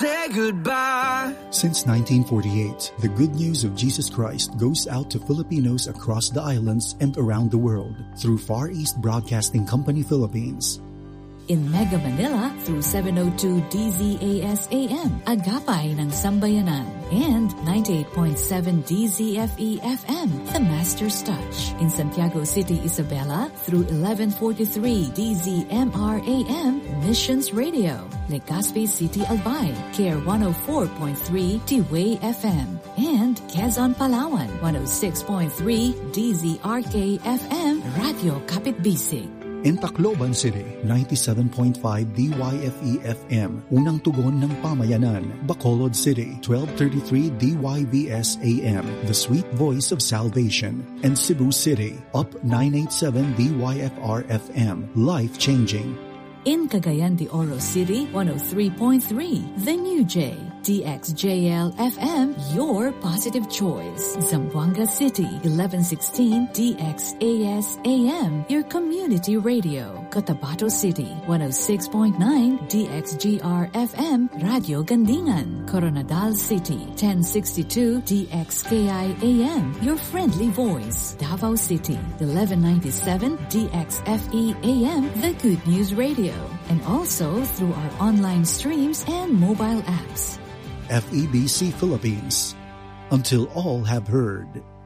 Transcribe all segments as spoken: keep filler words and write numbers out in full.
Say goodbye. Since nineteen forty-eight, the good news of Jesus Christ goes out to Filipinos across the islands and around the world through Far East Broadcasting Company Philippines. In Mega Manila through seven oh two D Z A S A M, Agapay ng Sambayanan, and ninety-eight point seven D Z F E F M, The Master's Touch. In Santiago City, Isabela through eleven forty-three D Z M R A M, Missions Radio. Legazpi City, Albay, Care one oh four point three T-Way F M, and Quezon, Palawan, one oh six point three D Z R K F M, Radio Kapitbisig. In Tacloban City, ninety-seven point five D Y F E F M, Unang Tugon ng Pamayanan. Bacolod City, twelve thirty-three D Y V S A M, The Sweet Voice of Salvation. And Cebu City, Up nine eighty-seven D Y F R F M, Life Changing. In Cagayan de Oro City, one oh three point three, The New J, D X J L F M, your positive choice. Zamboanga City, eleven sixteen D X A S A M, your community radio. Cotabato City, one oh six point nine D X G R F M, Radio Gandingan. Coronadal City, ten sixty-two D X K I A M, your friendly voice. Davao City, eleven ninety-seven D X F E A M, the Good News Radio. And also through our online streams and mobile apps. F E B C Philippines. Until all have heard.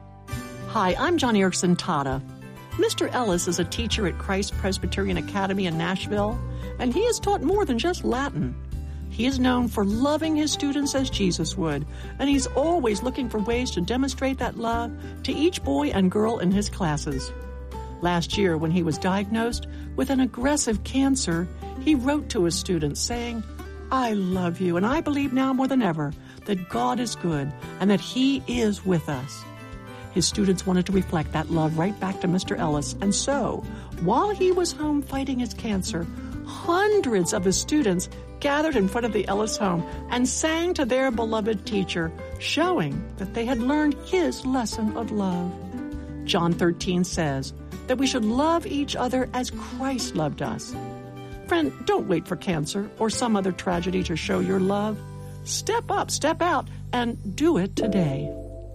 Hi, I'm John Erickson Tata. Mister Ellis is a teacher at Christ Presbyterian Academy in Nashville, and he has taught more than just Latin. He is known for loving his students as Jesus would, and he's always looking for ways to demonstrate that love to each boy and girl in his classes. Last year, when he was diagnosed with an aggressive cancer, he wrote to his students saying, "I love you, and I believe now more than ever that God is good and that He is with us." His students wanted to reflect that love right back to Mister Ellis, and so, while he was home fighting his cancer, hundreds of his students gathered in front of the Ellis home and sang to their beloved teacher, showing that they had learned his lesson of love. John thirteen says that we should love each other as Christ loved us. Friend, don't wait for cancer or some other tragedy to show your love. Step up, step out, and do it today.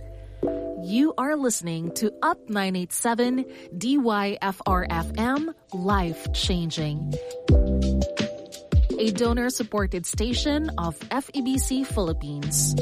You are listening to Up nine eighty-seven D Y F R F M, Life Changing, a donor-supported station of F E B C Philippines.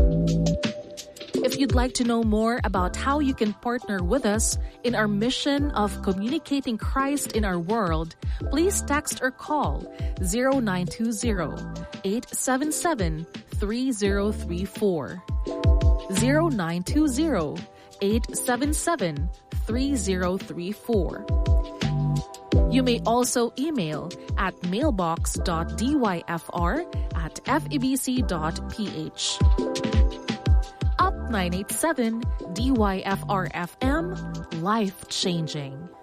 If you'd like to know more about how you can partner with us in our mission of communicating Christ in our world, please text or call zero nine two zero, eight seven seven, three zero three four. zero nine two zero, eight seven seven, three zero three four. You may also email at mailbox.dyfr at febc.ph. Up nine eighty-seven D Y F R F M, Life Changing.